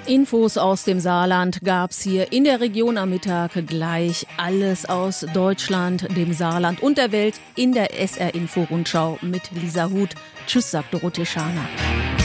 Infos aus dem Saarland gab's hier in der Region am Mittag. Gleich alles aus Deutschland, dem Saarland und der Welt in der SR Info Rundschau mit Lisa Huth. Tschüss, sagt Dorothee Scharner.